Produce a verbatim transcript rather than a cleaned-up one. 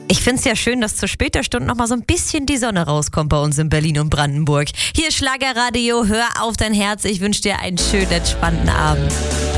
Ich finde es ja schön, dass zu später Stunde noch mal so ein bisschen die Sonne rauskommt bei uns in Berlin und Brandenburg. Hier ist Schlagerradio, hör auf dein Herz. Ich wünsche dir einen schönen, entspannten Abend.